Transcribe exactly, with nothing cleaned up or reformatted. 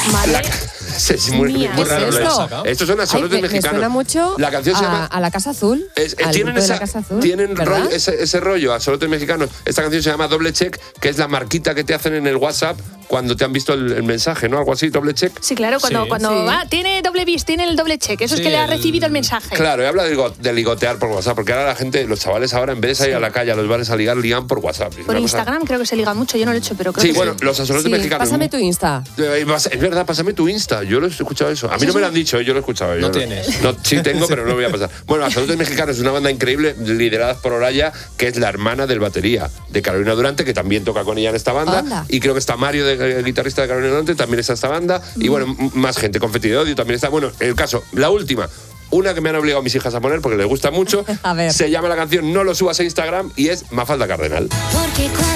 Madre La, es muy, mía, muy ¿qué raro. es esto? Estos son absolutos Ay, me, me mexicanos. suena mucho La canción se a, llama... a La Casa Azul. Es, al tienen grupo de esa, La Casa Azul, tienen ¿verdad? rollo, ese, ese rollo absoluto mexicano. Esta canción se llama Doble Check, que es la marquita que te hacen en el WhatsApp cuando te han visto el, el mensaje, ¿no? Algo así, doble check. Sí, claro, cuando, Sí. cuando Sí. va, tiene doble bis, tiene el doble check. Eso Sí, es que le ha el- recibido el mensaje. Claro, y habla de, ligo- de ligotear por WhatsApp, porque ahora la gente, los chavales ahora, en vez de salir a la calle, a los bares a ligar, ligan por WhatsApp. Es Por una cosa- Instagram creo que se liga mucho, yo no lo he hecho, pero creo Sí, que bueno, los absolutos Sí, mexicanos. pásame tu Insta. Eh, vas- Es verdad, pásame tu Insta. Yo lo he escuchado eso. A mí no me lo han dicho, yo lo he escuchado. Yo No tienes. No, sí tengo, pero no lo voy a pasar. Bueno, Absolutos Mexicanos es una banda increíble liderada por Oraya, que es la hermana del batería de Carolina Durante, que también toca con ella en esta banda. Anda. Y creo que está Mario, de, el guitarrista de Carolina Durante, también está esta banda. Y bueno, m- más gente. Confeti de Odio también está. Bueno, el caso, la última. Una que me han obligado mis hijas a poner porque les gusta mucho. A ver. Se llama la canción No lo subas a Instagram y es Mafalda Cardenal. Porque